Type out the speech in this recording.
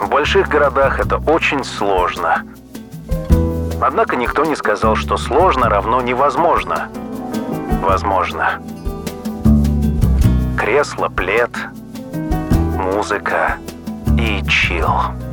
В больших городах это очень сложно. Однако никто не сказал, что сложно равно невозможно. Возможно. Кресло, плед, музыка и чил.